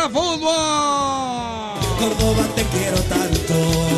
juega fútbol. Córdoba, te quiero tanto.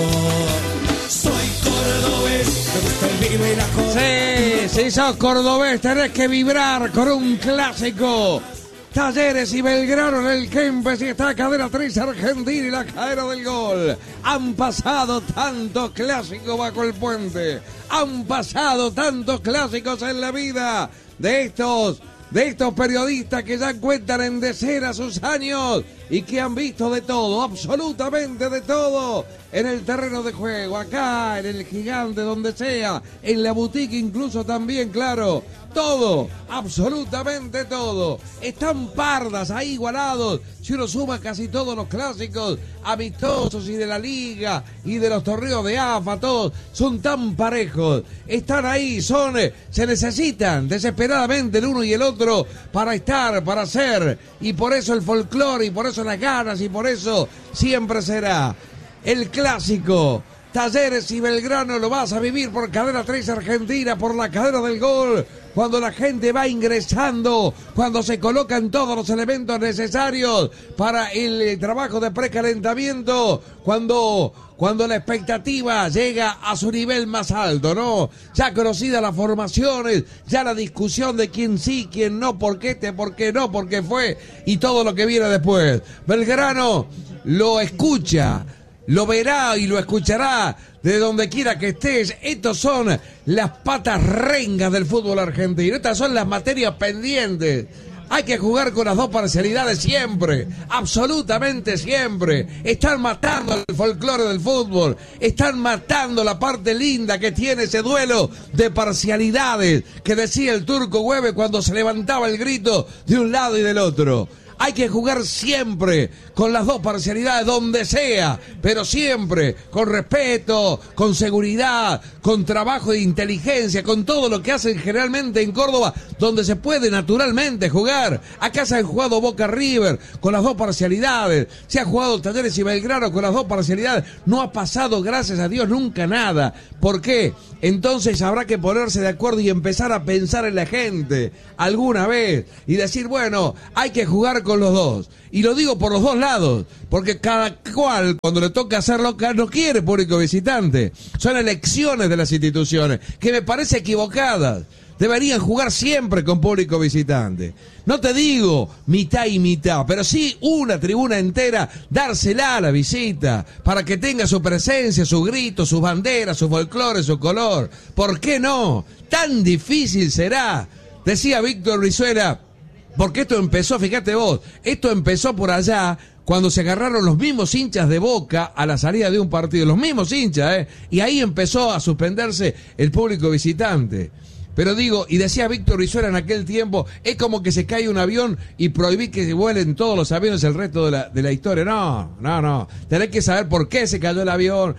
Soy cordobés, me gusta el vino y la copa. Sí, si sos cordobés tenés que vibrar con un clásico. Talleres y Belgrano en el Kempes, y está Cadena 3 Argentina y la cadena del gol. Han pasado tantos clásicos bajo el puente. Han pasado tantos clásicos en la vida de estos periodistas que ya cuentan en decenas sus años y que han visto de todo, absolutamente de todo, en el terreno de juego, acá, en el Gigante, donde sea, en la boutique incluso también, claro, todo, absolutamente todo. Están pardas ahí igualados, si uno suma casi todos los clásicos amistosos y de la Liga y de los torneos de AFA, todos son tan parejos, están ahí, se necesitan desesperadamente el uno y el otro para estar, para ser, y por eso el folclore, y por eso las ganas, y por eso siempre será el clásico. Talleres y Belgrano lo vas a vivir por Cadena 3 Argentina, por la cadena del gol, cuando la gente va ingresando, cuando se colocan todos los elementos necesarios para el trabajo de precalentamiento, cuando la expectativa llega a su nivel más alto, ¿no? Ya conocidas las formaciones, ya la discusión de quién sí, quién no, por qué no, por qué fue, y todo lo que viene después. Belgrano lo escucha, lo verá y lo escuchará de donde quiera que estés. Estos son las patas rengas del fútbol argentino. Estas son las materias pendientes. Hay que jugar con las dos parcialidades siempre, absolutamente siempre. Están matando el folclore del fútbol, están matando la parte linda que tiene ese duelo de parcialidades que decía el Turco Güeve cuando se levantaba el grito de un lado y del otro. Hay que jugar siempre con las dos parcialidades donde sea, pero siempre con respeto, con seguridad, con trabajo de inteligencia, con todo lo que hacen generalmente en Córdoba, donde se puede naturalmente jugar. Acá se han jugado Boca River con las dos parcialidades, se ha jugado Talleres y Belgrano con las dos parcialidades. No ha pasado, gracias a Dios, nunca nada. ¿Por qué? Entonces habrá que ponerse de acuerdo y empezar a pensar en la gente alguna vez y decir, bueno, hay que jugar con los dos. Y lo digo por los dos lados, porque cada cual, cuando le toca hacer local, no quiere público visitante. Son elecciones de las instituciones que me parece equivocadas. Deberían jugar siempre con público visitante. No te digo mitad y mitad, pero sí una tribuna entera, dársela a la visita, para que tenga su presencia, su grito, sus banderas, su folclore, su color. ¿Por qué no? Tan difícil será. Decía Víctor Brizuela, porque esto empezó, fíjate vos, esto empezó por allá, cuando se agarraron los mismos hinchas de Boca a la salida de un partido, los mismos hinchas, y ahí empezó a suspenderse el público visitante. Pero digo, y decía Víctor Brizuela en aquel tiempo, es como que se cae un avión y prohibí que se vuelen todos los aviones el resto de la historia. No. Tenés que saber por qué se cayó el avión,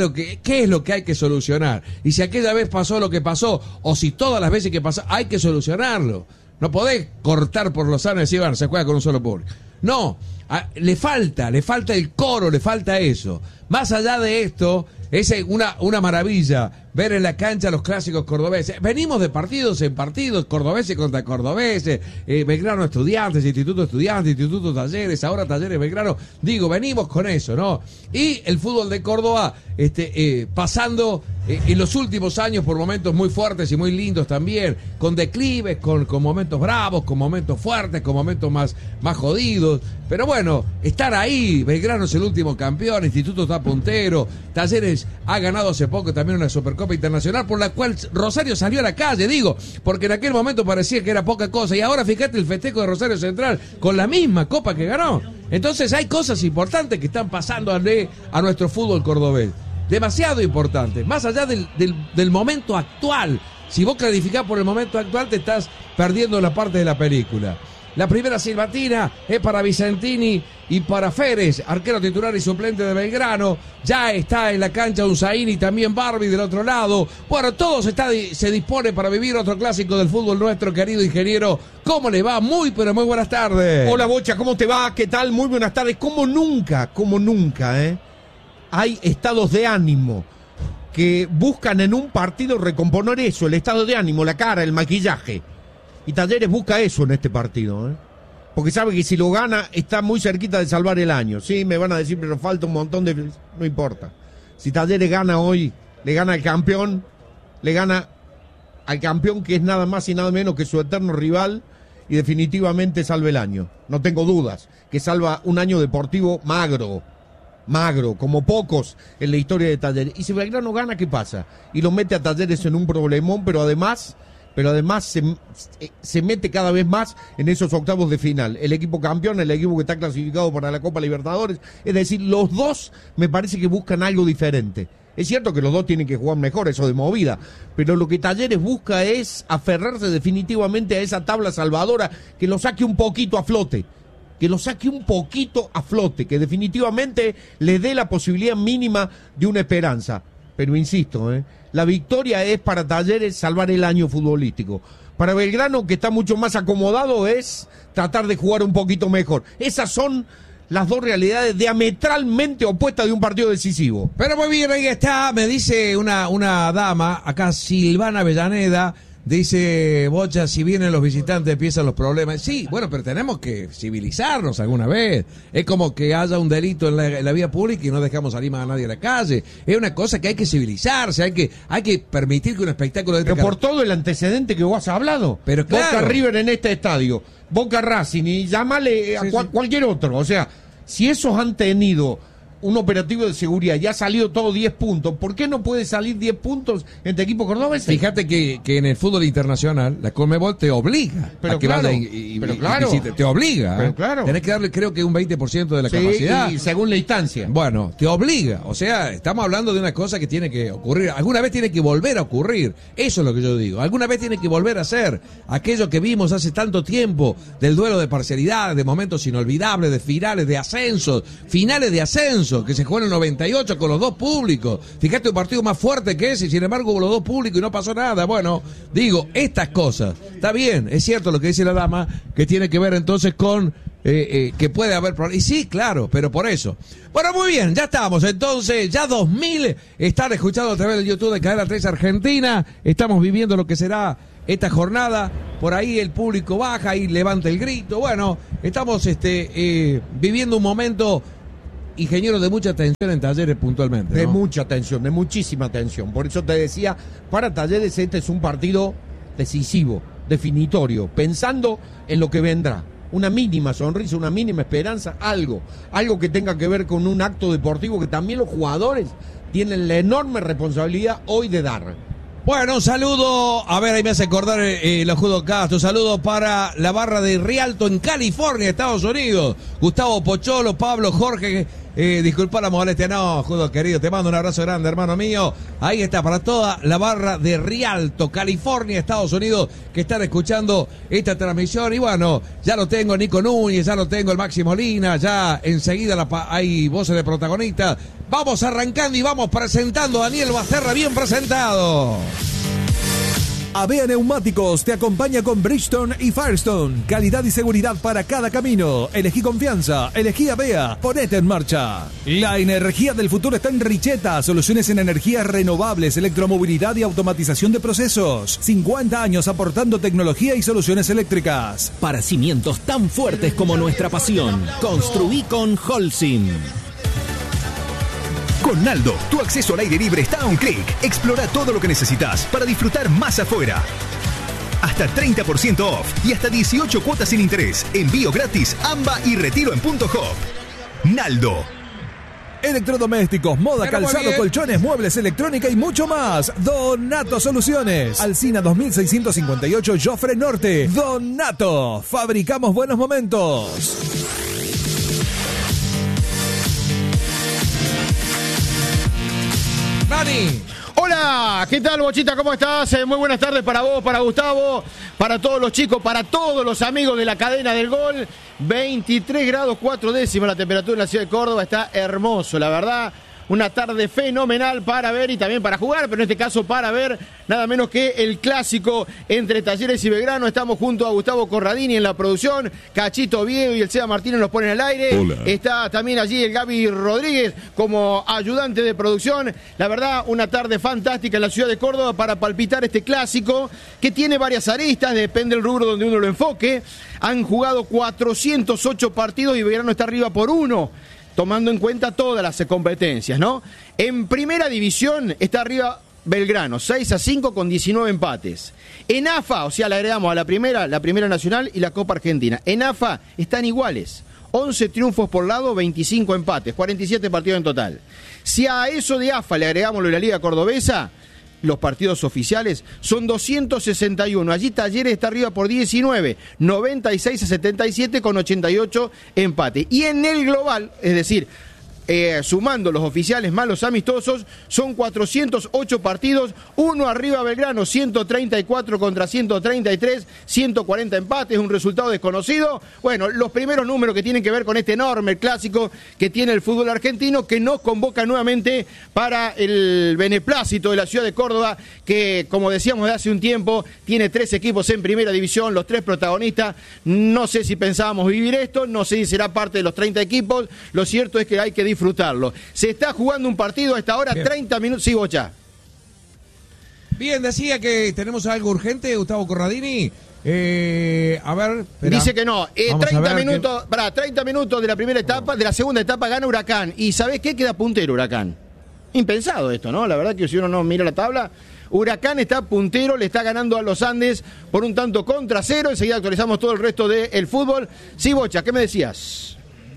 qué es lo que hay que solucionar. Y si aquella vez pasó lo que pasó, o si todas las veces que pasó, hay que solucionarlo. No podés cortar por los años y decir, bueno, se juega con un solo público. No, le falta el coro, le falta eso. Más allá de esto, es una maravilla ver en la cancha los clásicos cordobeses. Venimos de partidos en partidos, cordobeses contra cordobeses, Belgrano Estudiantes, Instituto Talleres, ahora Talleres Belgrano. Digo, venimos con eso, ¿no? Y el fútbol de Córdoba pasando en los últimos años por momentos muy fuertes y muy lindos también, con declives, con momentos bravos, con momentos fuertes, con momentos más jodidos. Pero bueno, estar ahí, Belgrano es el último campeón, Instituto está puntero, Talleres ha ganado hace poco también una Supercopa Internacional por la cual Rosario salió a la calle, digo, porque en aquel momento parecía que era poca cosa y ahora fíjate el festejo de Rosario Central con la misma copa que ganó. Entonces hay cosas importantes que están pasando a nuestro fútbol cordobés, demasiado importantes, más allá del momento actual. Si vos clarificás por el momento actual te estás perdiendo la parte de la película. La primera silbatina es para Vicentini y para Férez, arquero titular y suplente de Belgrano. Ya está en la cancha Unzaín y también Barbie del otro lado. Bueno, todo se dispone para vivir otro clásico del fútbol nuestro, querido ingeniero. ¿Cómo le va? Pero muy buenas tardes. Hola, Bocha, ¿cómo te va? ¿Qué tal? Muy buenas tardes. Como nunca, hay estados de ánimo que buscan en un partido recomponer eso, el estado de ánimo, la cara, el maquillaje. Y Talleres busca eso en este partido, porque sabe que si lo gana está muy cerquita de salvar el año. Sí, me van a decir, pero falta un montón de... No importa. Si Talleres gana hoy, le gana al campeón, le gana al campeón que es nada más y nada menos que su eterno rival, y definitivamente salva el año. No tengo dudas que salva un año deportivo magro, como pocos en la historia de Talleres. Y si Belgrano gana, ¿qué pasa? Y lo mete a Talleres en un problemón, pero además se mete cada vez más en esos octavos de final. El equipo campeón, el equipo que está clasificado para la Copa Libertadores. Es decir, los dos me parece que buscan algo diferente. Es cierto que los dos tienen que jugar mejor, eso de movida, pero lo que Talleres busca es aferrarse definitivamente a esa tabla salvadora que lo saque un poquito a flote. Que definitivamente le dé la posibilidad mínima de una esperanza. Pero insisto, la victoria es para Talleres salvar el año futbolístico. Para Belgrano, que está mucho más acomodado, es tratar de jugar un poquito mejor. Esas son las dos realidades diametralmente opuestas de un partido decisivo. Pero muy bien, ahí está, me dice una dama, acá Silvana Avellaneda, dice, Bocha, si vienen los visitantes empiezan los problemas. Sí, bueno, pero tenemos que civilizarnos alguna vez. Es como que haya un delito en la vía pública y no dejamos salir más a nadie a la calle. Es una cosa que hay que civilizarse, hay que permitir que un espectáculo de Pero por todo el antecedente que vos has hablado. Pero claro. Boca River en este estadio, Boca Racing y llámale a cualquier otro. O sea, si esos han tenido un operativo de seguridad, ya ha salido todo 10 puntos, ¿por qué no puede salir 10 puntos entre equipos cordobeses? Fíjate que en el fútbol internacional la Conmebol te obliga a que vaya te obliga. Pero claro. Tenés que darle, creo que un 20% de la capacidad. Y según la instancia. Bueno, te obliga. O sea, estamos hablando de una cosa que tiene que ocurrir. Alguna vez tiene que volver a ocurrir. Eso es lo que yo digo. Alguna vez tiene que volver a ser aquello que vimos hace tanto tiempo, del duelo de parcialidad, de momentos inolvidables, de finales de ascenso, que se jugó en el 98 con los dos públicos. Fíjate, un partido más fuerte que ese, y sin embargo hubo los dos públicos y no pasó nada. Bueno, digo, estas cosas, está bien, es cierto lo que dice la dama, que tiene que ver entonces con que puede haber problemas. Y sí, claro, pero por eso. Bueno, muy bien, ya estamos. Entonces, ya 2000 están escuchando a través del YouTube de Cadena 3 Argentina. Estamos viviendo lo que será esta jornada. Por ahí el público baja y levanta el grito. Bueno, estamos viviendo un momento, ingeniero, de mucha tensión en Talleres puntualmente, ¿no? De mucha tensión, de muchísima tensión. Por eso te decía, para Talleres este es un partido decisivo, definitorio, pensando en lo que vendrá. Una mínima sonrisa, una mínima esperanza, algo que tenga que ver con un acto deportivo que también los jugadores tienen la enorme responsabilidad hoy de dar. Bueno, un saludo, a ver, ahí me hace acordar los Judo Castro, un saludo para la barra de Rialto en California, Estados Unidos. Gustavo Pocholo, Pablo, Jorge, disculpa la molestia, no, Judo querido, te mando un abrazo grande, hermano mío. Ahí está, para toda la barra de Rialto, California, Estados Unidos, que están escuchando esta transmisión. Y bueno, ya lo tengo Nico Núñez, ya lo tengo el Maxi Molina, ya enseguida hay voces de protagonistas. Vamos arrancando y vamos presentando a Daniel Basterra, bien presentado. AVEA Neumáticos te acompaña con Bridgestone y Firestone. Calidad y seguridad para cada camino. Elegí confianza, elegí AVEA. Ponete en marcha. La energía del futuro está en Richeta. Soluciones en energías renovables, electromovilidad y automatización de procesos. 50 años aportando tecnología y soluciones eléctricas. Para cimientos tan fuertes como nuestra pasión. Construí con Holcim. Con Naldo, tu acceso al aire libre está a un clic. Explora todo lo que necesitas para disfrutar más afuera. Hasta 30% off y hasta 18 cuotas sin interés. Envío gratis, AMBA y retiro en Punto Hop. Naldo. Electrodomésticos, moda, Pero calzado, colchones, muebles, electrónica y mucho más. Donato Soluciones. Alsina 2658, Jofre Norte. Donato. Fabricamos buenos momentos. Dani. Hola, ¿qué tal, Bochita? ¿Cómo estás? Muy buenas tardes para vos, para Gustavo, para todos los chicos, para todos los amigos de la cadena del gol. 23 grados 4 décimas la temperatura en la ciudad de Córdoba, está hermoso, la verdad. una tarde fenomenal para ver y también para jugar, pero en este caso para ver nada menos que el clásico entre Talleres y Belgrano. Estamos junto a Gustavo Corradini en la producción, Cachito Oviedo y el Seba Martínez nos ponen al aire. Hola. Está también allí el Gaby Rodríguez como ayudante de producción. La verdad, una tarde fantástica en la ciudad de Córdoba para palpitar este clásico que tiene varias aristas, depende del rubro donde uno lo enfoque. Han jugado 408 partidos y Belgrano está arriba por 1, tomando en cuenta todas las competencias, ¿no? En primera división está arriba Belgrano, 6-5 con 19 empates. En AFA, o sea, le agregamos a la primera nacional y la Copa Argentina. En AFA están iguales, 11 triunfos por lado, 25 empates, 47 partidos en total. Si a eso de AFA le agregamos lo de la Liga Cordobesa, los partidos oficiales son 261. Allí Talleres está arriba por 19, 96-77 con 88 empates. Y en el global, es decir, sumando los oficiales más los amistosos, son 408 partidos, 1 arriba Belgrano, 134 contra 133, 140 empates, un resultado desconocido. Bueno, los primeros números que tienen que ver con este enorme clásico que tiene el fútbol argentino, que nos convoca nuevamente para el beneplácito de la ciudad de Córdoba, que como decíamos de hace un tiempo, tiene 3 equipos en primera división, los 3 protagonistas. No sé si pensábamos vivir esto, no sé si será parte de los 30 equipos, lo cierto es que hay que disfrutarlo. Se está jugando un partido a esta hora, bien. 30 minutos. Sí, Bocha. Bien, decía que tenemos algo urgente, Gustavo Corradini. A ver, espera. Dice que no. 30 minutos, que... 30 minutos de la primera etapa, de la segunda etapa gana Huracán. ¿Y sabés qué? Queda puntero Huracán. Impensado esto, ¿no? La verdad que si uno no mira la tabla, Huracán está puntero, le está ganando a los Andes por un tanto contra 0. Enseguida actualizamos todo el resto del fútbol. Sí, Bocha, ¿qué me decías?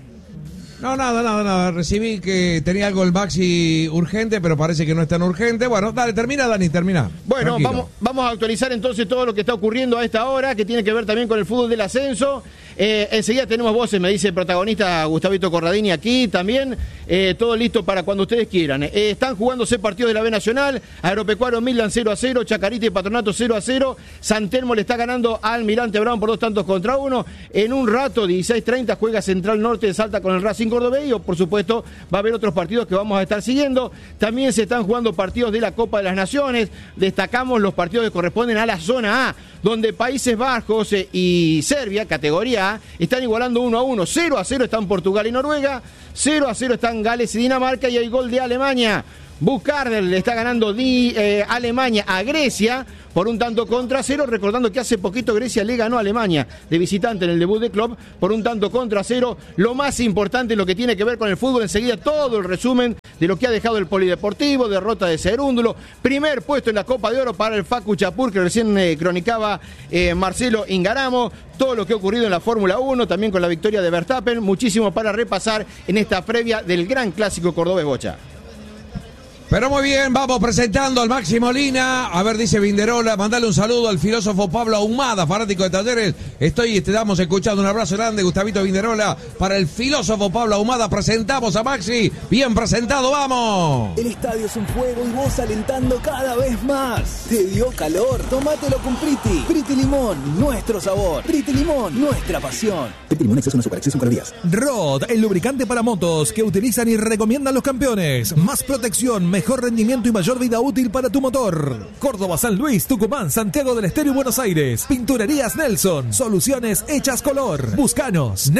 No, nada. Recibí que tenía algo el Maxi urgente, pero parece que no es tan urgente. Bueno, dale, termina, Dani, termina. Bueno, vamos a actualizar entonces todo lo que está ocurriendo a esta hora, que tiene que ver también con el fútbol del ascenso. Enseguida tenemos voces, me dice el protagonista Gustavito Corradini aquí también. Todo listo para cuando ustedes quieran. Están jugándose partidos de la B Nacional. Agropecuario Midland 0-0, Chacarita y Patronato 0-0. San Telmo le está ganando al Almirante Brown por 2 tantos contra 1. En un rato, 16:30, juega Central Norte de Salta con el Racing Cordobés y por supuesto va a haber otros partidos que vamos a estar siguiendo. También se están jugando partidos de la Copa de las Naciones. Destacamos los partidos que corresponden a la zona A, donde Países Bajos y Serbia, categoría A, están igualando 1-1. 0-0 están Portugal y Noruega, 0-0 están Gales y Dinamarca y hay gol de Alemania. Bukarder le está ganando Alemania a Grecia por un tanto contra 0, recordando que hace poquito Grecia le ganó a Alemania de visitante en el debut de Klopp por un tanto contra 0. Lo más importante, lo que tiene que ver con el fútbol, enseguida todo el resumen de lo que ha dejado el Polideportivo, derrota de Cerúndulo, primer puesto en la Copa de Oro para el Facu Chapur, que recién cronicaba Marcelo Ingaramo, todo lo que ha ocurrido en la Fórmula 1, también con la victoria de Verstappen, muchísimo para repasar en esta previa del gran clásico cordobés, Bocha. Pero muy bien, vamos presentando al Maxi Molina. A ver, dice Vinderola, mandale un saludo al filósofo Pablo Ahumada, fanático de Talleres. Estamos escuchando, un abrazo grande, Gustavito Vinderola, para el filósofo Pablo Ahumada. Presentamos a Maxi, bien presentado, vamos. El estadio es un juego y vos alentando cada vez más. ¿Te dio calor? Tómatelo con Priti. Priti Limón, nuestro sabor. Priti Limón, nuestra pasión. Priti Limón, exceso no supera, exceso en calorías. Rod, el lubricante para motos que utilizan y recomiendan los campeones. Más protección, mejor rendimiento y mayor vida útil para tu motor. Córdoba, San Luis, Tucumán, Santiago del Estero y Buenos Aires. Pinturerías Nelson. Soluciones hechas color. Búscanos.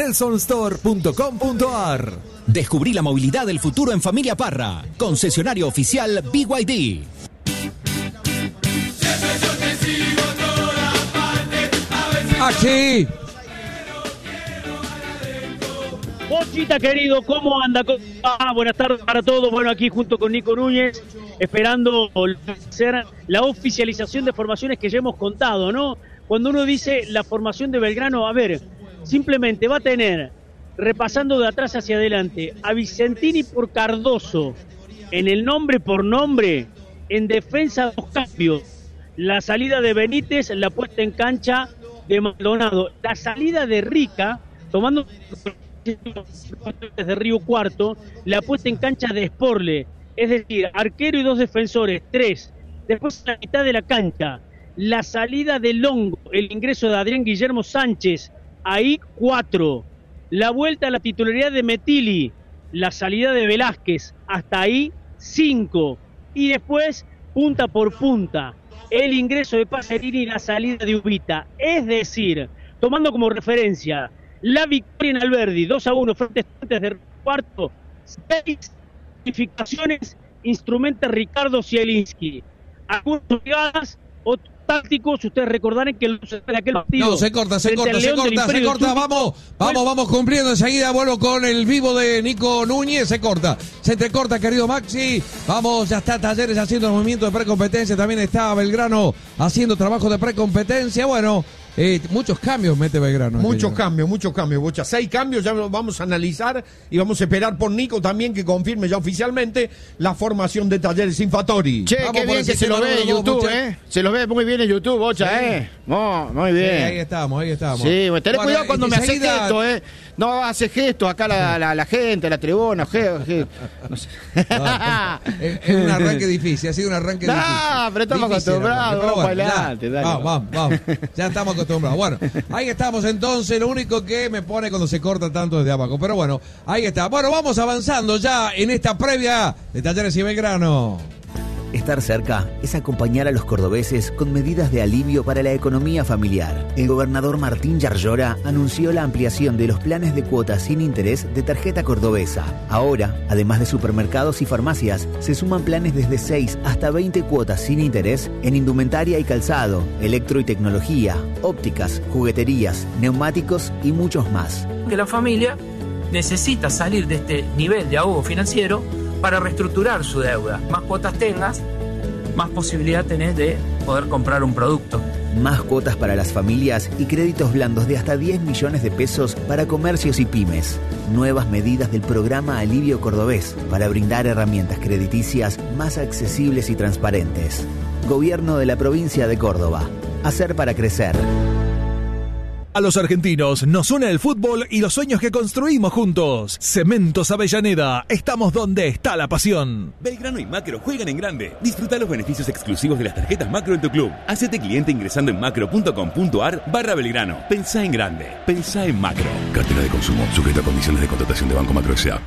nelsonstore.com.ar. Descubrí la movilidad del futuro en Familia Parra. Concesionario oficial BYD. Maxi. Bochita querido, ¿cómo anda? Buenas tardes para todos. Bueno, aquí junto con Nico Núñez, esperando hacer la oficialización de formaciones que ya hemos contado, ¿no? Cuando uno dice la formación de Belgrano, a ver, simplemente va a tener, repasando de atrás hacia adelante, a Vicentini por Cardoso, en el nombre por nombre, en defensa 2 cambios. La salida de Benítez, la puesta en cancha de Maldonado. La salida de Rica, tomando desde Río Cuarto, la puesta en cancha de Sporle, es decir, arquero y 2 defensores, 3. Después la mitad de la cancha, la salida de Longo, el ingreso de Adrián Guillermo Sánchez, ahí 4. La vuelta a la titularidad de Metili, la salida de Velázquez, hasta ahí 5. Y después, punta por punta, el ingreso de Pacerini y la salida de Ubita. Es decir, tomando como referencia la victoria en Alberdi, 2-1 frente a Estudiantes de cuarto, 6 modificaciones instrumenta Ricardo Zielinski. Algunas obligadas, otros tácticos. Ustedes recordarán que en aquel partido... No, se corta, vamos cumpliendo. Enseguida vuelvo con el vivo de Nico Núñez. Se entrecorta, querido Maxi. Vamos, ya está Talleres haciendo el movimiento de precompetencia. También está Belgrano haciendo trabajo de precompetencia. Bueno, muchos cambios mete Belgrano. Muchos cambios, Bocha. 6 cambios, ya lo vamos a analizar y vamos a esperar por Nico también que confirme ya oficialmente la formación de Talleres sin Fattori. Che, qué bien que se lo ve en YouTube, Se lo ve muy bien en YouTube, Bocha, sí. Muy bien. Sí, ahí estamos. Sí, tenés cuidado cuando me haces gestos, No hace gestos acá la gente, la tribuna, no sé. Es un arranque difícil, ha sido un arranque difícil. Pero estamos acostumbrados, vamos para adelante. Vamos. Ya estamos acostumbrados. Bueno, ahí estamos entonces, lo único que me pone cuando se corta tanto desde abajo. Pero bueno, ahí está. Bueno, vamos avanzando ya en esta previa de Talleres y Belgrano. Estar cerca es acompañar a los cordobeses con medidas de alivio para la economía familiar. El gobernador Martín Yarlora anunció la ampliación de los planes de cuotas sin interés de tarjeta cordobesa. Ahora, además de supermercados y farmacias, se suman planes desde 6 hasta 20 cuotas sin interés en indumentaria y calzado, electro y tecnología, ópticas, jugueterías, neumáticos y muchos más. Que la familia necesita salir de este nivel de ahogo financiero para reestructurar su deuda. Más cuotas tengas, más posibilidad tenés de poder comprar un producto. Más cuotas para las familias y créditos blandos de hasta 10 millones de pesos para comercios y pymes. Nuevas medidas del programa Alivio Cordobés para brindar herramientas crediticias más accesibles y transparentes. Gobierno de la provincia de Córdoba. Hacer para crecer. A los argentinos nos une el fútbol y los sueños que construimos juntos. Cementos Avellaneda, estamos donde está la pasión. Belgrano y Macro juegan en grande. Disfruta los beneficios exclusivos de las tarjetas Macro en tu club. Hacete cliente ingresando en macro.com.ar/Belgrano. Pensá en grande, pensá en Macro. Cartera de consumo, sujeta a condiciones de contratación de Banco Macro S.A.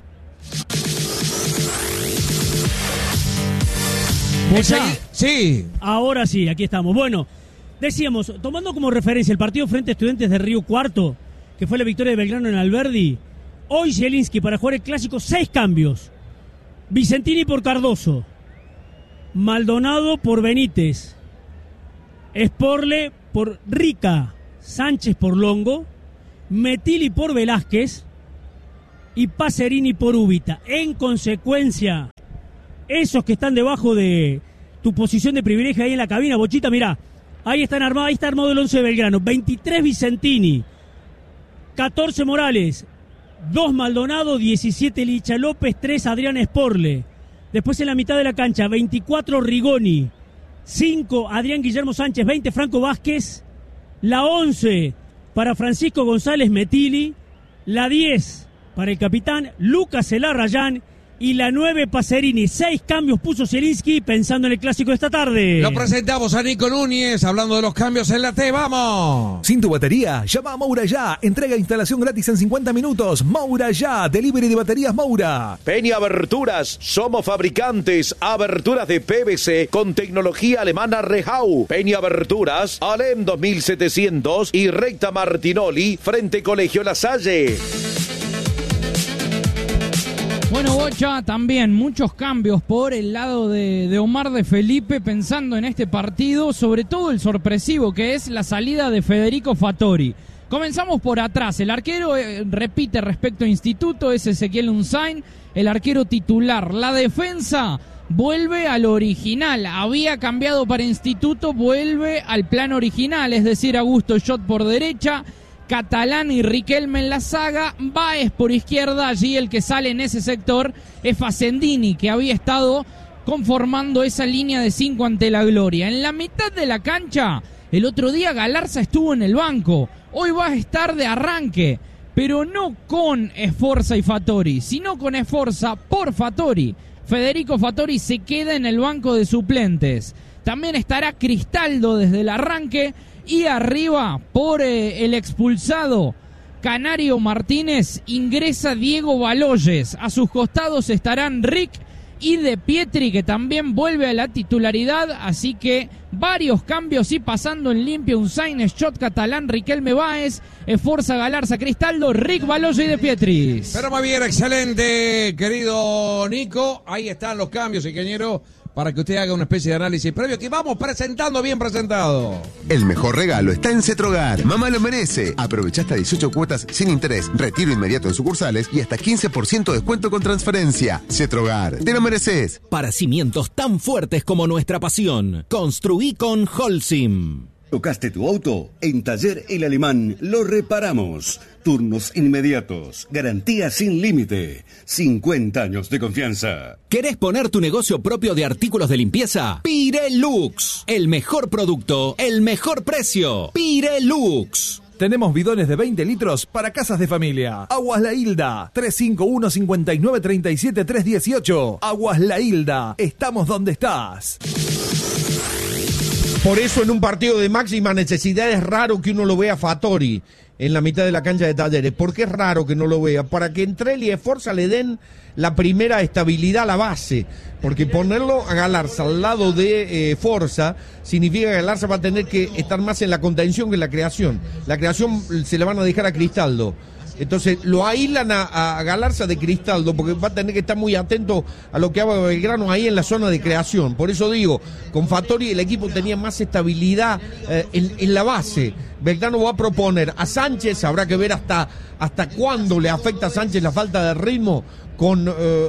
Sí. Ahora sí, aquí estamos. Bueno, decíamos, tomando como referencia el partido frente a Estudiantes de Río Cuarto, que fue la victoria de Belgrano en Alberdi, hoy Zielinski para jugar el clásico 6 cambios. Vicentini por Cardoso, Maldonado por Benítez, Sporle por Rica, Sánchez por Longo, Metilli por Velázquez y Pacerini por Ubita. En consecuencia, esos que están debajo de tu posición de privilegio ahí en la cabina, Bochita, mirá, ahí está armado el 11 de Belgrano. 23 Vicentini, 14 Morales, 2 Maldonado, 17 Licha López, 3 Adrián Sporle. Después en la mitad de la cancha, 24 Rigoni, 5 Adrián Guillermo Sánchez, 20 Franco Vázquez, la 11 para Francisco González Metilli, la 10 para el capitán Lucas Elarrayán y la 9 Pacerini. 6 cambios puso Zielinski pensando en el clásico de esta tarde. Lo presentamos a Nico Núñez hablando de los cambios en la T. ¡Vamos! Sin tu batería, llama a Moura Ya. Entrega e instalación gratis en 50 minutos. Moura Ya, delivery de baterías Moura. Peña Aberturas, somos fabricantes aberturas de PVC con tecnología alemana Rehau. Peña Aberturas, Alem 2700 y Recta Martinoli, frente Colegio La Salle. Bueno, Bocha, también muchos cambios por el lado de Omar de Felipe pensando en este partido, sobre todo el sorpresivo que es la salida de Federico Fattori. Comenzamos por atrás, el arquero repite respecto a Instituto, es Ezequiel Unzain, el arquero titular. La defensa vuelve al original, había cambiado para Instituto, vuelve al plan original, es decir, Augusto Schott por derecha, Catalán y Riquelme en la saga, Báez por izquierda, allí el que sale en ese sector es Facendini, que había estado conformando esa línea de 5 ante la Gloria. En la mitad de la cancha, el otro día Galarza estuvo en el banco, hoy va a estar de arranque, pero no con Sforza y Fattori, sino con Sforza por Fattori. Federico Fattori se queda en el banco de suplentes. También estará Cristaldo desde el arranque y arriba por el expulsado Canario Martínez, ingresa Diego Baloyes. A sus costados estarán Rick y De Pietri, que también vuelve a la titularidad, así que varios cambios y pasando en limpio un Sainz, Shot Catalán, Riquelme Báez, Forza Galarza, Cristaldo, Rick Baloyes y De Pietri. Pero muy bien, excelente, querido Nico. Ahí están los cambios, ingeniero, para que usted haga una especie de análisis previo que vamos presentando bien presentado. El mejor regalo está en Cetrogar. Mamá lo merece. Aprovecha hasta 18 cuotas sin interés, retiro inmediato en sucursales y hasta 15% descuento con transferencia. Cetrogar, te lo mereces. Para cimientos tan fuertes como nuestra pasión, construí con Holcim. ¿Tocaste tu auto? En Taller El Alemán lo reparamos. Turnos inmediatos, garantía sin límite, 50 años de confianza. ¿Querés poner tu negocio propio de artículos de limpieza? Pirelux, el mejor producto, el mejor precio. Pirelux. Tenemos bidones de 20 litros para casas de familia. Aguas La Hilda, 351-5937-318. Aguas La Hilda, estamos donde estás. Por eso en un partido de máxima necesidad es raro que uno lo vea a Fattori en la mitad de la cancha de Talleres. ¿Por qué es raro que no lo vea? Para que Entrelli y Forza le den la primera estabilidad a la base. Porque ponerlo a Galarza al lado de Forza significa que Galarza va a tener que estar más en la contención que en la creación. La creación se la van a dejar a Cristaldo. Entonces lo aíslan a Galarza de Cristaldo porque va a tener que estar muy atento a lo que haga Belgrano ahí en la zona de creación. Por eso digo, con Fattori el equipo tenía más estabilidad en la base. Belgrano va a proponer a Sánchez, habrá que ver hasta cuándo le afecta a Sánchez la falta de ritmo con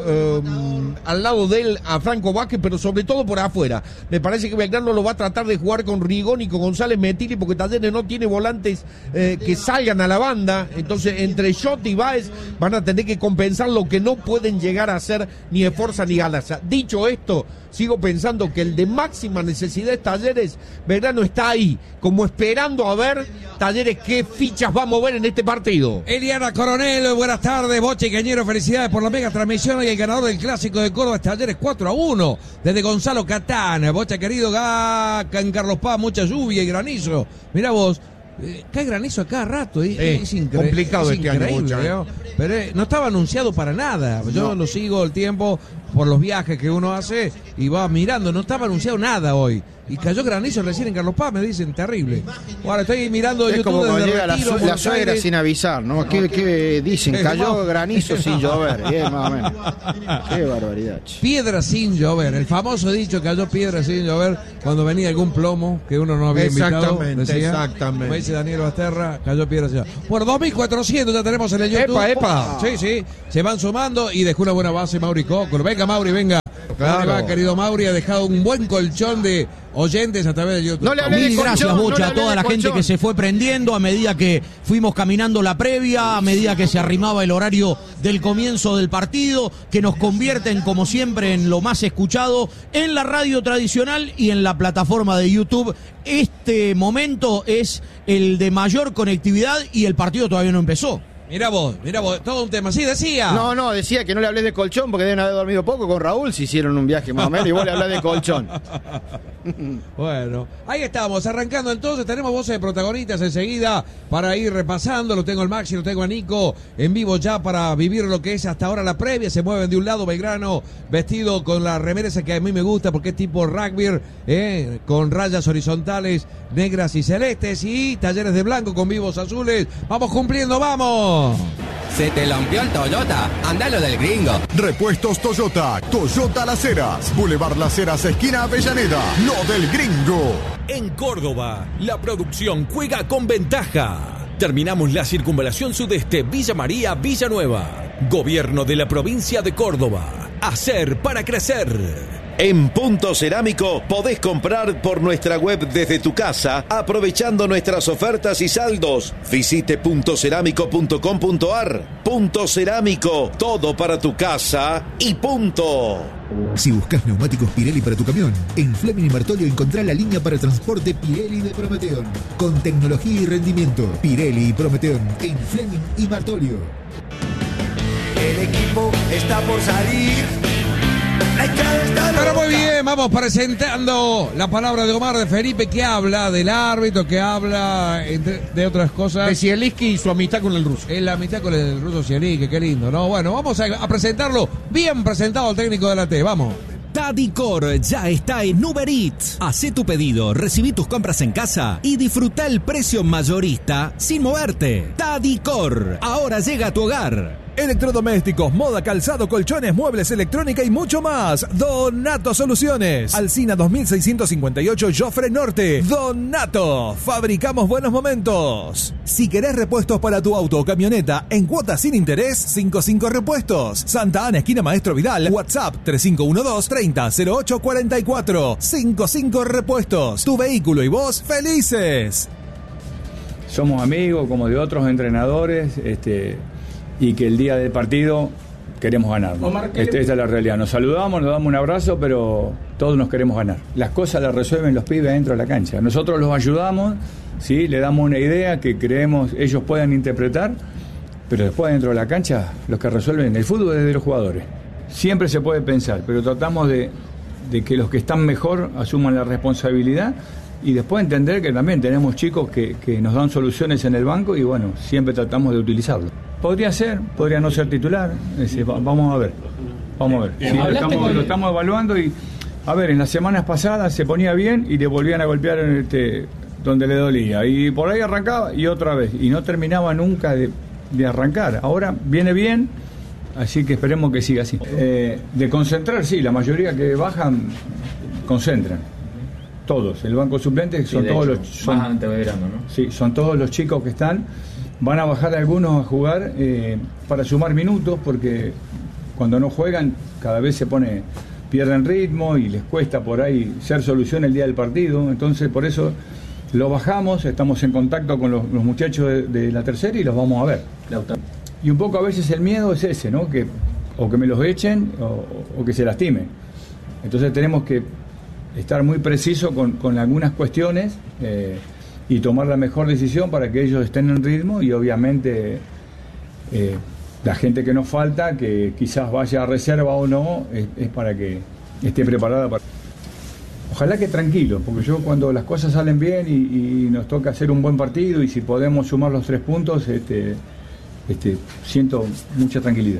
al lado de él a Franco Vázquez, pero sobre todo por afuera. Me parece que Belgrano lo va a tratar de jugar con Rigón y con González Metilli porque Talleres no tiene volantes que salgan a la banda. Entonces entre Shot y Báez van a tener que compensar lo que no pueden llegar a hacer ni Esforza ni Galarza. Dicho esto, sigo pensando que el de máxima necesidad es Talleres. Belgrano está ahí como esperando a ver Talleres qué fichas va a mover en este partido. Eliana Coronel, buenas tardes, Boche Cañero, felicidades por la mega transmisión y el ganador del clásico de Córdoba es Talleres 4-1 desde Gonzalo Catán. Boche querido, acá en Carlos Paz mucha lluvia y granizo. Mirá vos, cae granizo a cada rato, es complicado es este año, Bocha, ¿no? Pero no estaba anunciado para nada. Yo lo sigo el tiempo por los viajes que uno hace y va mirando, no estaba anunciado nada hoy. Y cayó granizo recién en Carlos Paz, me dicen, terrible. Ahora estoy mirando es YouTube como cuando desde llega Retiro, la suegra sin avisar, ¿no? ¿Qué dicen? Cayó granizo sin llover, más o menos. Qué barbaridad. Piedra sin llover, el famoso dicho, cayó piedra sin llover cuando venía algún plomo que uno no había invitado. Exactamente. Me dice Daniel Basterra, cayó piedra sin llover. Por 2.400 ya tenemos en el YouTube. ¡Epa! Sí, se van sumando y dejó una buena base Mauri Coco. Venga, Mauri, venga. Claro. Va, querido Mauri, ha dejado un buen colchón de oyentes a través de YouTube. Mil gracias, Bocha, a toda la gente que se fue prendiendo a medida que fuimos caminando la previa, a medida que se arrimaba el horario del comienzo del partido, que nos convierten, como siempre, en lo más escuchado en la radio tradicional y en la plataforma de YouTube. Este momento es el de mayor conectividad y el partido todavía no empezó. Mirá vos, todo un tema. Sí, decía. No, decía que no le hables de colchón porque deben haber dormido poco con Raúl si hicieron un viaje más o menos y vos le hablás de colchón. Bueno, ahí estamos, arrancando entonces, tenemos voces de protagonistas enseguida para ir repasando, lo tengo al Maxi, lo tengo a Nico en vivo ya para vivir lo que es hasta ahora la previa, se mueven de un lado Belgrano vestido con la remera esa que a mí me gusta porque es tipo rugby, con rayas horizontales negras y celestes y Talleres de blanco con vivos azules, vamos cumpliendo, vamos. ¿Se te lampió el Toyota? Andalo del gringo. Repuestos Toyota, Toyota Las Heras, Boulevard Las Heras, esquina Avellaneda, lo del gringo. En Córdoba, la producción juega con ventaja. Terminamos la circunvalación sudeste Villa María, Villanueva. Gobierno de la provincia de Córdoba. Hacer para crecer. En Punto Cerámico podés comprar por nuestra web desde tu casa, aprovechando nuestras ofertas y saldos. Visite puntocerámico.com.ar. Punto Cerámico, todo para tu casa y punto. Si buscas neumáticos Pirelli para tu camión, en Fleming y Martolio encontrá la línea para transporte Pirelli de Prometeon. Con tecnología y rendimiento, Pirelli y Prometeon en Fleming y Martolio. El equipo está por salir. Pero muy bien, vamos presentando la palabra de Omar de Felipe, que habla del árbitro, que habla de otras cosas. De Zielinski y su amistad con el ruso. La amistad con el ruso Zielinski, qué lindo, ¿no? Bueno, vamos a presentarlo bien presentado al técnico de la T, vamos. Tadicor ya está en Uber Eats. Hacé tu pedido, recibí tus compras en casa y disfruta el precio mayorista sin moverte. Tadicor, ahora llega a tu hogar. Electrodomésticos, moda, calzado, colchones, muebles, electrónica y mucho más. Donato Soluciones. Alsina 2658 Jofre Norte. Donato. Fabricamos buenos momentos. Si querés repuestos para tu auto o camioneta en cuotas sin interés, 55 Repuestos. Santa Ana, esquina Maestro Vidal. WhatsApp 3512-300844. 55 Repuestos. Tu vehículo y vos felices. Somos amigos como de otros entrenadores, y que el día del partido queremos ganar. Esta es la realidad. Nos saludamos, nos damos un abrazo, pero todos nos queremos ganar. Las cosas las resuelven los pibes dentro de la cancha. Nosotros los ayudamos, ¿sí? Le damos una idea que creemos ellos puedan interpretar, pero después dentro de la cancha los que resuelven el fútbol es de los jugadores. Siempre se puede pensar, pero tratamos de que los que están mejor asuman la responsabilidad y después entender que también tenemos chicos que nos dan soluciones en el banco y bueno, siempre tratamos de utilizarlo. Podría ser, podría no ser titular, vamos a ver. Sí, lo estamos evaluando y, a ver, en las semanas pasadas se ponía bien y le volvían a golpear donde le dolía. Y por ahí arrancaba y otra vez. Y no terminaba nunca de arrancar. Ahora viene bien, así que esperemos que siga así. De concentrar, sí, la mayoría que bajan, concentran. Todos. El banco suplente son todos los... Son todos los chicos que están. Van a bajar algunos a jugar para sumar minutos, porque cuando no juegan cada vez pierden ritmo y les cuesta por ahí ser solución el día del partido. Entonces por eso lo bajamos, estamos en contacto con los muchachos de la tercera y los vamos a ver. Y un poco a veces el miedo es ese, ¿no? Que me los echen o que se lastimen. Entonces tenemos que estar muy precisos con algunas cuestiones y tomar la mejor decisión para que ellos estén en ritmo y obviamente la gente que nos falta, que quizás vaya a reserva o no, es para que esté preparada para... Ojalá que tranquilo, porque yo cuando las cosas salen bien y nos toca hacer un buen partido y si podemos sumar los 3 puntos, siento mucha tranquilidad.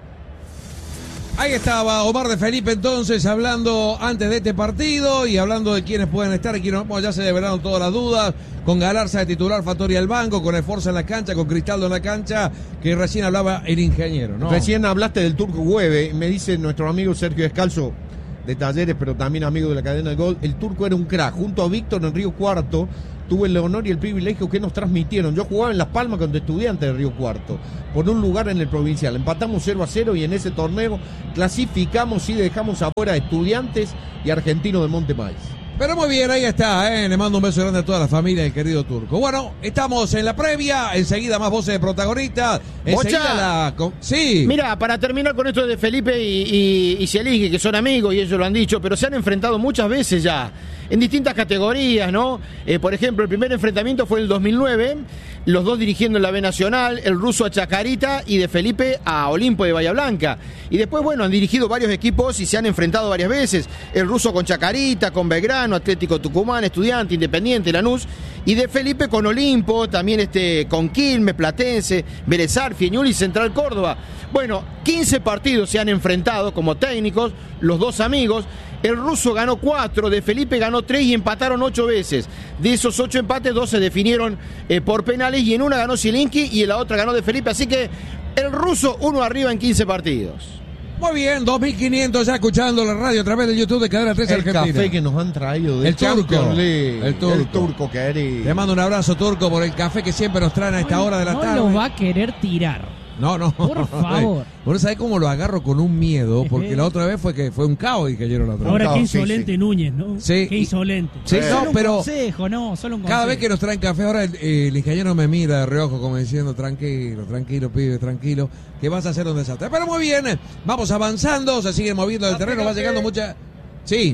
Ahí estaba Omar de Felipe entonces hablando antes de este partido y hablando de quiénes pueden estar y quiénes no. Bueno, ya se develaron todas las dudas, con Galarza de titular, Fattori al banco, con Esforza en la cancha, con Cristaldo en la cancha, que recién hablaba el ingeniero, ¿no? Recién hablaste del Turco Güeve, me dice nuestro amigo Sergio Descalzo de Talleres, pero también amigo de la cadena de Gol, el Turco era un crack, junto a Víctor en Río Cuarto. Tuve el honor y el privilegio que nos transmitieron. Yo jugaba en Las Palmas con Estudiantes de Río Cuarto, por un lugar en el provincial. Empatamos 0-0 y en ese torneo clasificamos y dejamos afuera a Estudiantes y Argentino de Monte Maíz. Pero muy bien, ahí está, le mando un beso grande a toda la familia del querido Turco. Bueno, estamos en la previa, enseguida más voces de protagonistas. Bocha, sí. Mira, para terminar con esto de Felipe y Zielinski, que son amigos y ellos lo han dicho, pero se han enfrentado muchas veces ya, en distintas categorías, ¿no? Por ejemplo, el primer enfrentamiento fue en el 2009, los dos dirigiendo en la B Nacional, el ruso a Chacarita y de Felipe a Olimpo de Bahía Blanca. Y después, bueno, han dirigido varios equipos y se han enfrentado varias veces. El ruso con Chacarita, con Belgrano, Atlético Tucumán, Estudiante, Independiente, Lanús. Y de Felipe con Olimpo, también con Quilmes, Platense, Vélez Sarsfield, Ñul y Central Córdoba. Bueno, 15 partidos se han enfrentado como técnicos, los dos amigos. El ruso ganó 4, de Felipe ganó 3 y empataron 8 veces. De esos 8 empates, 2 se definieron por penales y en una ganó Zielinski y en la otra ganó de Felipe. Así que el ruso 1 arriba en 15 partidos. Muy bien, 2500 ya escuchando la radio a través de YouTube de Cadena 3 Argentina. El café que nos han traído de el turco. El turco querido. Le mando un abrazo, Turco, por el café que siempre nos traen a esta hora de la tarde. No lo va a querer tirar. No. Por favor. Bueno, ¿sabés cómo lo agarro con un miedo? Porque la otra vez fue un caos y cayeron la otra vez. Ahora qué insolente Núñez, ¿no? Sí. Qué insolente. Sí, Solo no, pero un consejo, no, solo un consejo. cada vez que nos traen café, ahora el ingeniero me mira de reojo como diciendo, tranquilo, pibe, tranquilo, que vas a hacer un desastre. Pero muy bien, vamos avanzando, se sigue moviendo el terreno, va llegando mucha... Sí.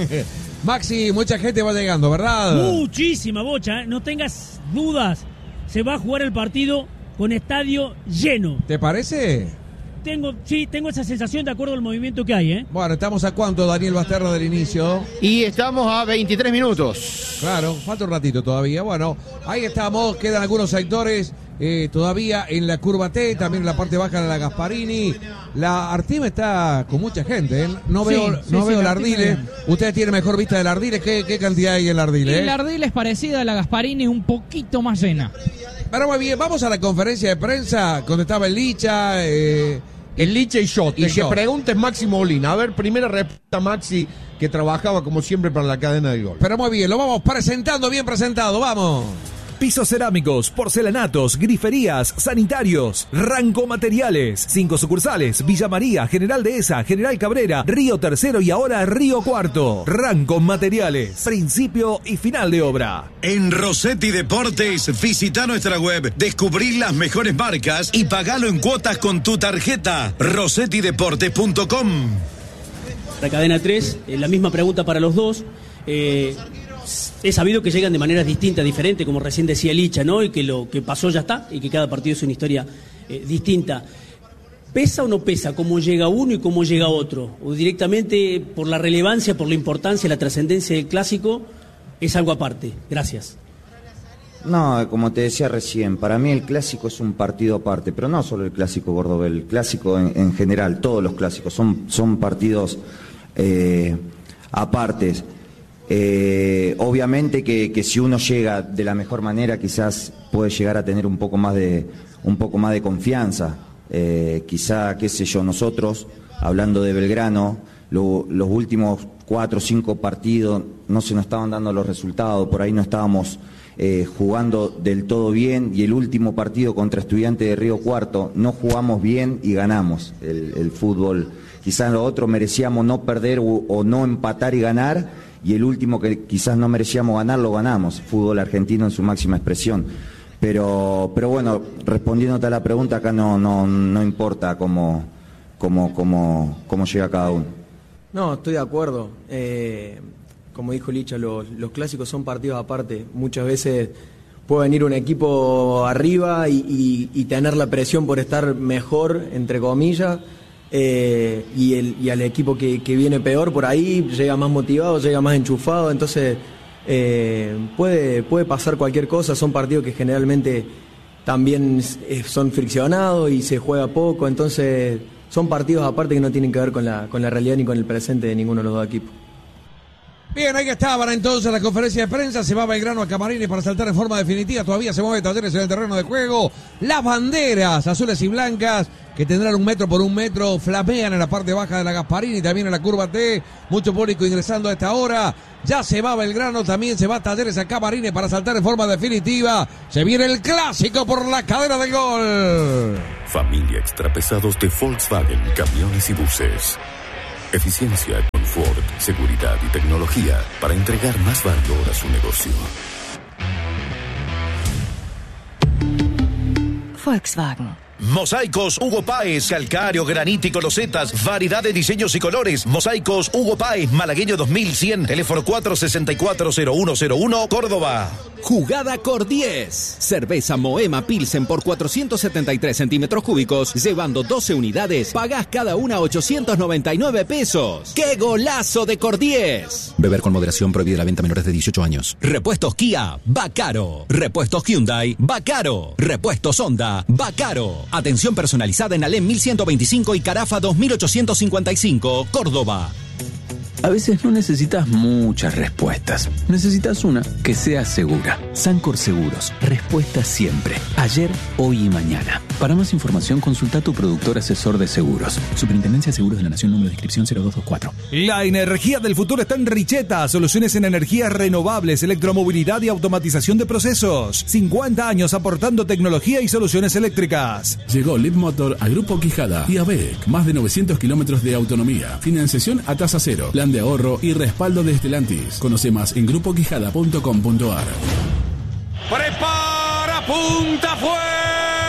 Maxi, mucha gente va llegando, ¿verdad? Muchísima, Bocha, no tengas dudas. Se va a jugar el partido con estadio lleno. ¿Te parece? tengo esa sensación de acuerdo al movimiento que hay, ¿eh? Bueno, ¿estamos a cuánto, Daniel Basterra, del inicio? Y estamos a 23 minutos. Claro, falta un ratito todavía. Bueno, ahí estamos, quedan algunos sectores todavía en la curva T, también en la parte baja de la Gasparini. La Artime está con mucha gente, ¿eh? No veo la Ardile. Ustedes tienen mejor vista del Ardile. ¿Qué cantidad hay en la Ardile? La Ardile es parecida a la Gasparini, un poquito más llena. Pero muy bien, vamos a la conferencia de prensa donde estaba el Licha. El Licha y Shot. Y que preguntes Máximo Molina. A ver, primera respuesta, Maxi, que trabajaba como siempre para la cadena de gol. Pero muy bien, lo vamos presentando, bien presentado, vamos. Pisos cerámicos, porcelanatos, griferías, sanitarios, Ranco Materiales. 5 sucursales: Villa María, General Dehesa, General Cabrera, Río Tercero y ahora Río Cuarto. Ranco Materiales, principio y final de obra. En Rossetti Deportes, visita nuestra web, descubrí las mejores marcas y pagalo en cuotas con tu tarjeta. rossettideportes.com. La cadena 3, la misma pregunta para los dos. He sabido que llegan de maneras distintas, diferentes, como recién decía Licha, ¿no? Y que lo que pasó ya está, y que cada partido es una historia distinta. ¿Pesa o no pesa cómo llega uno y cómo llega otro? ¿O directamente por la relevancia, por la importancia, la trascendencia del clásico, es algo aparte? Gracias. No, como te decía recién, para mí el clásico es un partido aparte, pero no solo el clásico Cordobés, el clásico en general, todos los clásicos son partidos apartes. Obviamente que si uno llega de la mejor manera quizás puede llegar a tener un poco más de confianza, quizá, qué sé yo, nosotros hablando de Belgrano, los últimos 4 o 5 partidos no se nos estaban dando los resultados, por ahí no estábamos jugando del todo bien, y el último partido contra Estudiantes de Río Cuarto no jugamos bien y ganamos el fútbol. Quizás lo otro merecíamos no perder o no empatar y ganar, y el último que quizás no merecíamos ganar, lo ganamos. Fútbol argentino en su máxima expresión. Pero bueno, respondiéndote a la pregunta, acá no importa cómo llega cada uno. No, estoy de acuerdo. Como dijo Licha, los clásicos son partidos aparte. Muchas veces puede venir un equipo arriba y tener la presión por estar mejor, entre comillas. Y al equipo que viene peor por ahí llega más motivado, llega más enchufado, entonces puede pasar cualquier cosa. Son partidos que generalmente también son friccionados y se juega poco, entonces son partidos aparte que no tienen que ver con la realidad ni con el presente de ninguno de los dos equipos. Bien, ahí estaban entonces la conferencia de prensa. Se va Belgrano a Camarines para saltar en forma definitiva. Todavía se mueve Talleres en el terreno de juego. Las banderas azules y blancas, que tendrán 1 metro por 1 metro, flamean en la parte baja de la Gasparini, también en la curva T. Mucho público ingresando a esta hora. Ya se va Belgrano, también se va Talleres a Camarines para saltar en forma definitiva. Se viene el clásico por la cadena del gol. Familia Extrapesados de Volkswagen, camiones y buses. Eficiencia, confort, seguridad y tecnología para entregar más valor a su negocio. Volkswagen. Mosaicos Hugo Páez, calcáreo, granítico, losetas, variedad de diseños y colores. Mosaicos Hugo Páez, Malagueño 2100, teléfono 464-0101, Córdoba. Jugada Cor 10. Cerveza Moema Pilsen por 473 centímetros cúbicos, llevando 12 unidades, pagás cada una 899 pesos. ¡Qué golazo de Cor 10! Beber con moderación, prohibida la venta a menores de 18 años. Repuestos Kia, va caro. Repuestos Hyundai, va caro. Repuestos Honda, va caro. Atención personalizada en Alem 1125 y Carafa 2855, Córdoba. A veces no necesitas muchas respuestas. Necesitas una que sea segura. Sancor Seguros. Respuesta siempre. Ayer, hoy y mañana. Para más información, consulta a tu productor asesor de seguros. Superintendencia de Seguros de la Nación, número de inscripción 0224. La energía del futuro está en Richeta. Soluciones en energías renovables, electromovilidad y automatización de procesos. 50 años aportando tecnología y soluciones eléctricas. Llegó Leapmotor a Grupo Quijada y ABEC. Más de 900 kilómetros de autonomía. Financiación a tasa cero. Plan de ahorro y respaldo de Stellantis. Conoce más en grupoquijada.com.ar. Prepara, punta, fue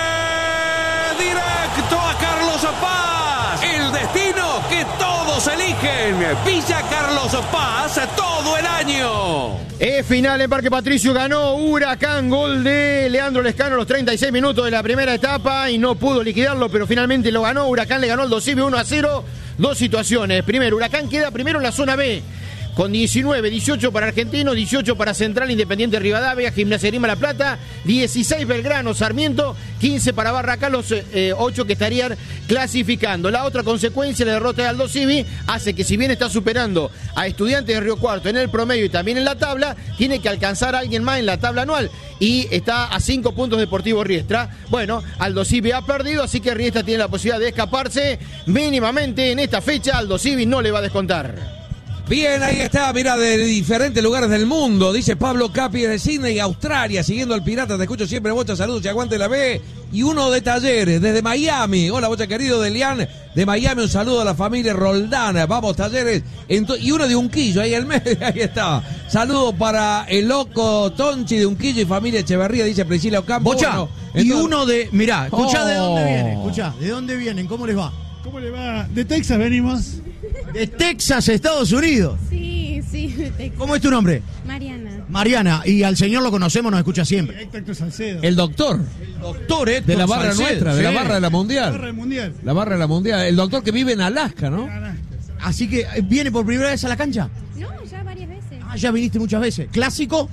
directo a Carlos Paz. El destino que todos eligen. Origen, Villa Carlos Paz, todo el año. Es final en Parque Patricio, ganó Huracán, gol de Leandro Lescano a los 36 minutos de la primera etapa y no pudo liquidarlo, pero finalmente lo ganó. Huracán le ganó al Dosivi 1-0. Dos situaciones. Primero, Huracán queda primero en la zona B, con 19, 18 para Argentinos, 18 para Central, Independiente Rivadavia, Gimnasia Grima La Plata, 16 Belgrano, Sarmiento, 15 para Barracán, los 8 que estarían clasificando. La otra consecuencia, la derrota de Aldo Civi, hace que si bien está superando a Estudiantes de Río Cuarto en el promedio y también en la tabla, tiene que alcanzar a alguien más en la tabla anual. Y está a 5 puntos Deportivo Riestra. Bueno, Aldo Civi ha perdido, así que Riestra tiene la posibilidad de escaparse mínimamente en esta fecha. Aldo Civi no le va a descontar. Bien, ahí está, mira, de diferentes lugares del mundo, dice Pablo Capi de Sydney, Australia, siguiendo al Pirata, te escucho siempre, Bocha, saludos, y aguante la B, y uno de Talleres, desde Miami, hola Bocha querido, de Lian, de Miami, un saludo a la familia Roldana, vamos Talleres, y uno de Unquillo, ahí en medio, ahí está, saludo para el loco Tonchi de Unquillo y familia Echeverría, dice Priscila Ocampo. Bocha, bueno, y uno de, mirá, escuchá de dónde viene, Oh. escuchá, de dónde vienen, ¿cómo les va? ¿Cómo le va? De Texas venimos. De Texas, Estados Unidos. Sí, de Texas. ¿Cómo es tu nombre? Mariana. Mariana, y al señor lo conocemos, nos escucha siempre. Héctor Salcedo. El doctor. Doctor Héctor De la barra Salcedo, nuestra, de la sí. barra de la Mundial. La barra del Mundial. La barra de la Mundial. El doctor que vive en Alaska, ¿no? Así que, ¿viene por primera vez a la cancha? No, ya varias veces. Ah, ya viniste muchas veces. ¿Clásico?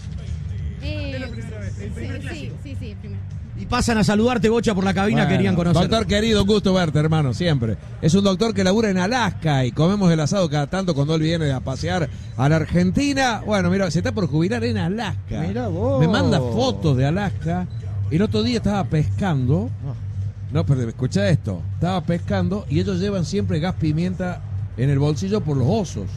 Sí, primero. Y pasan a saludarte, Bocha, por la cabina, Bueno, querían conocer. Doctor querido, un gusto verte, hermano, siempre. Es un doctor que labura en Alaska y comemos el asado cada tanto cuando él viene a pasear a la Argentina. Bueno, mira, se está por jubilar en Alaska. Mirá vos. Me manda fotos de Alaska. El otro día estaba pescando. No, pero escucha esto. Estaba pescando y ellos llevan siempre gas pimienta en el bolsillo por los osos.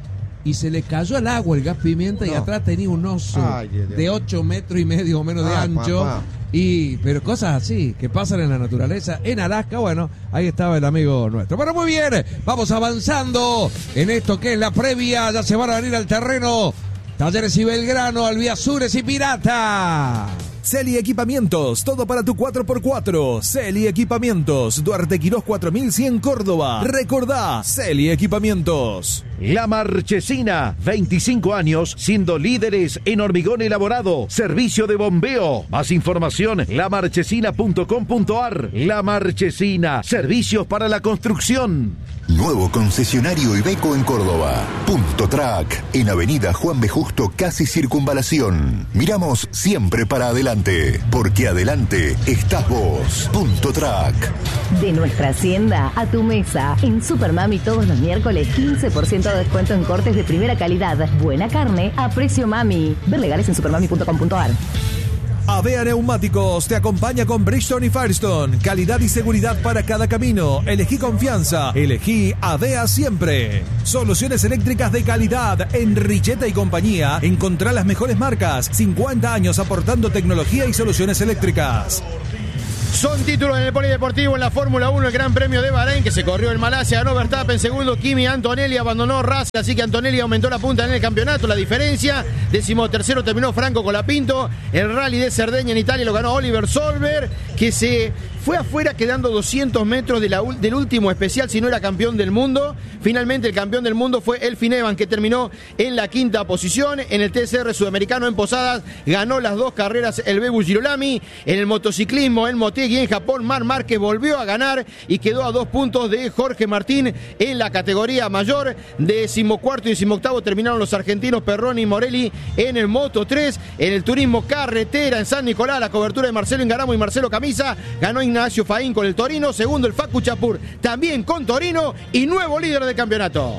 Y se le cayó al agua el gas pimienta y atrás tenía un oso de 8 metros y medio o menos de ancho. Papá. Pero cosas así que pasan en la naturaleza, en Alaska, bueno, ahí estaba el amigo nuestro. Bueno, muy bien, vamos avanzando en esto que es la previa, ya se van a venir al terreno Talleres y Belgrano, Albiazures y Pirata. Celi Equipamientos, todo para tu 4x4. Celi Equipamientos, Duarte Quirós 4100 Córdoba. Recordá, Celi Equipamientos. La Marchesina, 25 años siendo líderes en hormigón elaborado, servicio de bombeo. Más información, lamarchesina.com.ar. La Marchesina, servicios para la construcción. Nuevo concesionario Iveco en Córdoba. Punto Track, en Avenida Juan B. Justo, casi Circunvalación. Miramos siempre para adelante, porque adelante estás vos. Punto Track. De nuestra hacienda a tu mesa. En Supermami todos los miércoles 15% de descuento en cortes de primera calidad. Buena carne a precio mami. Ver legales en supermami.com.ar. Avea Neumáticos te acompaña con Bridgestone y Firestone. Calidad y seguridad para cada camino. Elegí confianza. Elegí Avea siempre. Soluciones eléctricas de calidad. En Richeta y compañía encontrá las mejores marcas. 50 años aportando tecnología y soluciones eléctricas. Son títulos en el polideportivo en la Fórmula 1, el Gran Premio de Bahrein, que se corrió en Malasia, ganó Verstappen, segundo Kimi Antonelli, abandonó Russell, así que Antonelli aumentó la punta en el campeonato, la diferencia, 13º terminó Franco Colapinto, el Rally de Cerdeña en Italia lo ganó Oliver Solberg, que se fue afuera quedando 200 metros del último especial, si no era campeón del mundo. Finalmente el campeón del mundo fue Elfyn Evans, que terminó en la quinta posición. En el TCR sudamericano en Posadas ganó las dos carreras el Bebu Girolami. En el motociclismo en Motegi en Japón, Marc Márquez volvió a ganar y quedó a 2 puntos de Jorge Martín en la categoría mayor. 14º y 18º terminaron los argentinos Perroni y Morelli en el Moto 3. En el turismo carretera en San Nicolás, la cobertura de Marcelo Ingaramo y Marcelo Camisa, ganó Ignacio Faín con el Torino, segundo el Facu Chapur también con Torino y nuevo líder del campeonato.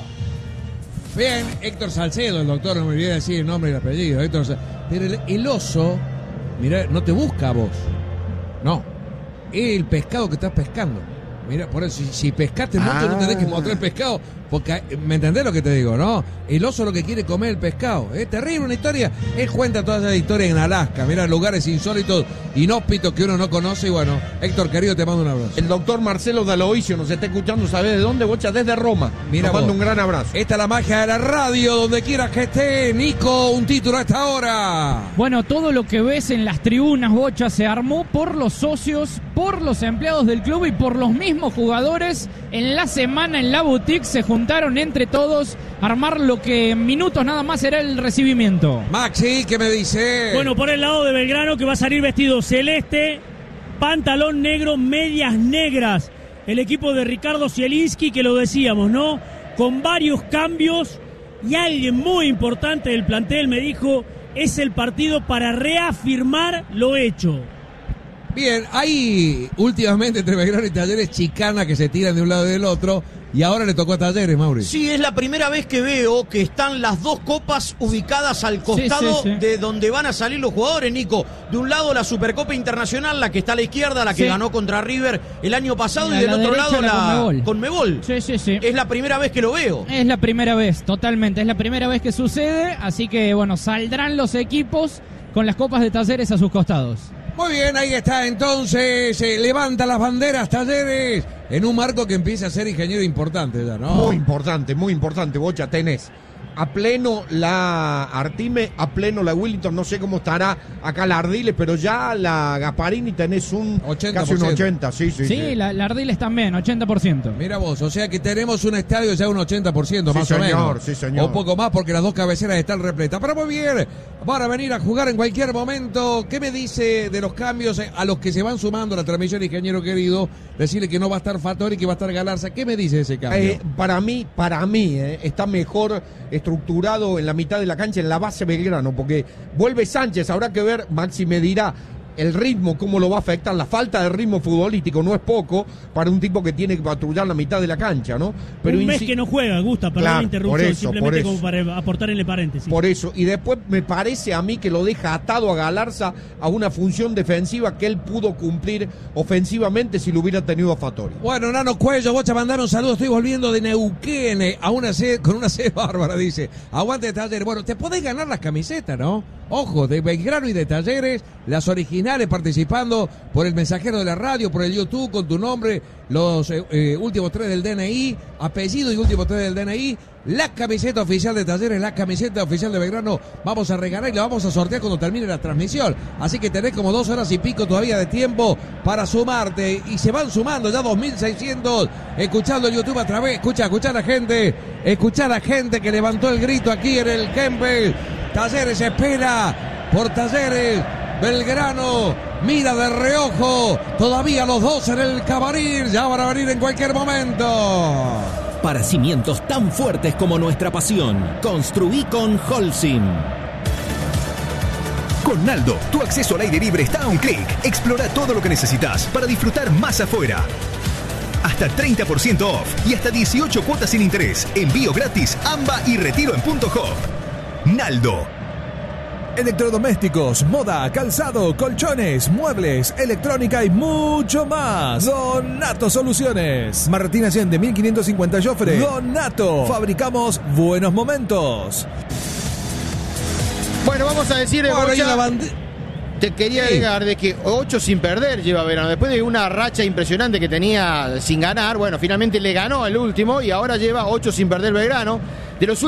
Bien, Héctor Salcedo, el doctor, no me olvidé decir el nombre y el apellido. Pero el oso, mira, no te busca a vos. No, es el pescado que estás pescando. Mira, por eso, si pescaste mucho, no tenés que mostrar el pescado, porque, ¿me entendés lo que te digo, no? El oso lo que quiere comer el pescado. Es terrible una historia. Él cuenta todas esas historias en Alaska, mira, lugares insólitos, inhóspitos que uno no conoce. Y bueno, Héctor, querido, te mando un abrazo. El doctor Marcelo Daloisio nos está escuchando, ¿sabés de dónde, Bocha? Desde Roma. Mira, nos mando vos. un gran abrazo. Esta es la magia de la radio, donde quieras que esté. Nico, un título a esta hora. Bueno, todo lo que ves en las tribunas, Bocha, se armó por los socios, por los empleados del club y por los mismos jugadores. En la semana en la boutique se juntaron juntaron entre todos a armar lo que en minutos nada más será el recibimiento. Maxi, ¿qué me dice? Bueno, por el lado de Belgrano, que va a salir vestido celeste, pantalón negro, medias negras. El equipo de Ricardo Zielinski, que lo decíamos, ¿no? Con varios cambios, y alguien muy importante del plantel me dijo, es el partido para reafirmar lo hecho. Bien, hay últimamente entre Belgrano y Talleres chicanas que se tiran de un lado y del otro, y ahora le tocó a Talleres, Mauricio. Sí, es la primera vez que veo que están las dos copas ubicadas al costado de donde van a salir los jugadores, Nico. De un lado la Supercopa Internacional, la que está a la izquierda, la que ganó contra River el año pasado, y del otro lado la Conmebol. Sí. Es la primera vez que lo veo. Es la primera vez, totalmente. Es la primera vez que sucede, así que bueno, saldrán los equipos con las copas de Talleres a sus costados. Muy bien, ahí está entonces, levanta las banderas Talleres en un marco que empieza a ser ingeniero importante ya, ¿no? Muy importante, Bocha, tenés a pleno la Artime, a pleno la Willington, no sé cómo estará acá la Ardiles, pero ya la Gasparini tenés un 80%. Casi un 80, sí. Sí, la Ardiles también, 80%. Mira vos, o sea que tenemos un estadio ya un 80% más o menos. Sí, señor. O poco más porque las dos cabeceras están repletas. Pero muy bien, van a venir a jugar en cualquier momento. ¿Qué me dice de los cambios a los que se van sumando a la transmisión, ingeniero querido? Decirle que no va a estar Fattori, que va a estar Galarza. ¿Qué me dice de ese cambio? Para mí, está mejor estructurado en la mitad de la cancha, en la base Belgrano, porque vuelve Sánchez, habrá que ver, Maxi me dirá el ritmo, cómo lo va a afectar, la falta de ritmo futbolístico no es poco para un tipo que tiene que patrullar la mitad de la cancha, ¿no? Pero un mes que no juega, Gusta, perdón la interrupción, simplemente como para aportar en el paréntesis. Por eso, y después me parece a mí que lo deja atado a Galarza a una función defensiva que él pudo cumplir ofensivamente si lo hubiera tenido a Fattori. Bueno, Nano Cuello, Bocha, mandame un saludo, estoy volviendo de Neuquén a una sed, con una sed bárbara, dice. Aguante Talleres. Bueno, te podés ganar las camisetas, ¿no? Ojo, de Belgrano y de Talleres, las originales participando por el mensajero de la radio, por el YouTube, con tu nombre, los últimos 3 del DNI, apellido y últimos 3 del DNI, la camiseta oficial de Talleres, la camiseta oficial de Belgrano, vamos a regalar y la vamos a sortear cuando termine la transmisión. Así que tenés como 2 horas y pico todavía de tiempo para sumarte, y se van sumando ya 2.600, escuchando el YouTube a través, escuchar a gente que levantó el grito aquí en el Kempes. Talleres espera por Talleres, Belgrano mira de reojo, todavía los dos en el camarín, ya van a venir en cualquier momento. Para cimientos tan fuertes como nuestra pasión, construí con Holcim. Con Naldo, tu acceso al aire libre está a un clic. Explora todo lo que necesitas para disfrutar más afuera. Hasta 30% off y hasta 18 cuotas sin interés. Envío gratis, AMBA y retiro en Punto Hop. Naldo. Electrodomésticos, moda, calzado, colchones, muebles, electrónica y mucho más. Donato Soluciones. Martín Allende, 1550 Jofre. Donato. Fabricamos buenos momentos. Bueno, vamos a decir, te quería agregar de que 8 sin perder lleva Belgrano. Después de una racha impresionante que tenía sin ganar, bueno, finalmente le ganó el último y ahora lleva 8 sin perder Belgrano. De los